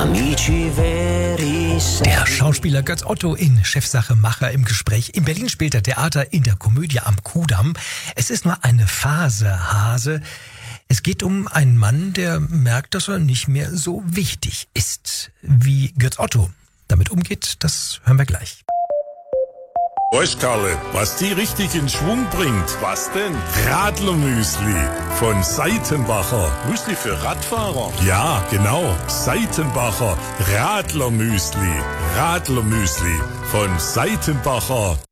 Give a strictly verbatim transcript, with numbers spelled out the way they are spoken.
amici veri. Der Schauspieler Götz Otto in Chefsache Macher im Gespräch. In Berlin spielt er Theater in der Komödie am Kudamm. Es ist nur eine Phase, Hase. Es geht um einen Mann, der merkt, dass er nicht mehr so wichtig ist. Wie Götz Otto damit umgeht, das hören wir gleich. Weißt Karle, was die richtig in Schwung bringt? Was denn? Radlermüsli von Seitenbacher. Müsli für Radfahrer? Ja, genau. Seitenbacher Radlermüsli. Radlermüsli von Seitenbacher.